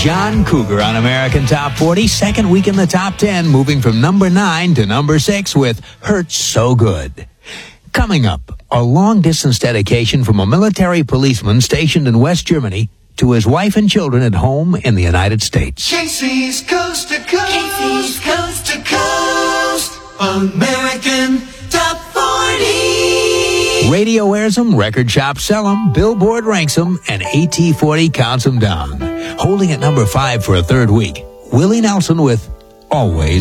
John Cougar on American Top 40, second week in the top 10, moving from number 9 to number 6 with Hurts So Good. Coming up, a long-distance dedication from a military policeman stationed in West Germany to his wife and children at home in the United States. Casey's Coast to Coast. Casey's Coast to Coast. American Top 40. Radio airs them, record shops sell them, Billboard ranks them, and AT40 counts them down. Holding at number 5 for a third week, Willie Nelson with Always